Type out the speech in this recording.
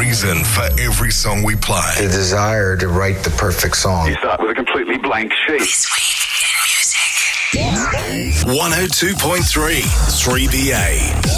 reason for every song we play. The desire to write the perfect song. You start with a completely blank sheet. This week in music. 102.3 3BA.